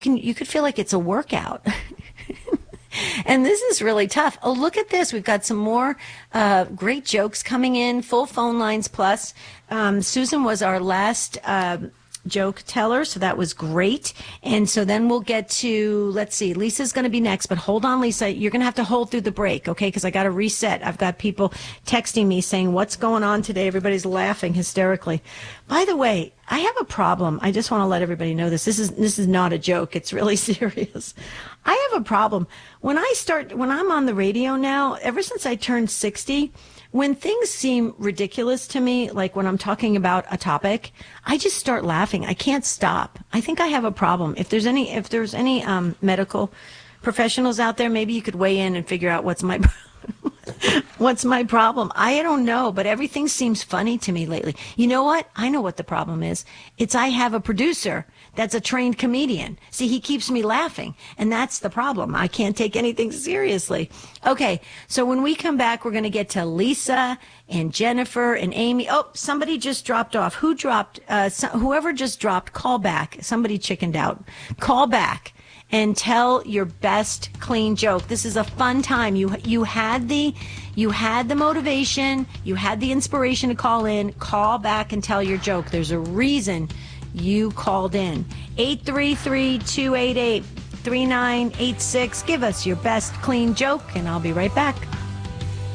you could feel like it's a workout. And this is really tough. Oh, look at this. We've got some more great jokes coming in, full phone lines plus. Susan was our last joke teller, so that was great. And so then we'll get to, let's see, Lisa's going to be next, but hold on, Lisa. You're going to have to hold through the break, okay? Because I got to reset. I've got people texting me saying, what's going on today? Everybody's laughing hysterically. By the way, I have a problem. I just want to let everybody know this. This is not a joke. It's really serious. I have a problem. When I'm on the radio now, ever since I turned 60, when things seem ridiculous to me, like when I'm talking about a topic, I just start laughing. I can't stop. I think I have a problem. If there's any medical professionals out there, maybe you could weigh in and figure out what's my problem. I don't know, but everything seems funny to me lately. You know what? I know what the problem is. I have a producer that's a trained comedian. See, he keeps me laughing, and that's the problem. I can't take anything seriously. Okay, so when we come back, we're going to get to Lisa and Jennifer and Amy. Oh, somebody just dropped off. Who dropped? Whoever just dropped, call back. Somebody chickened out. Call back and tell your best clean joke. This is a fun time. You had the motivation, you had the inspiration to call in. Call back and tell your joke. There's a reason you called in. 833-288-3986. Give us your best clean joke, and I'll be right back.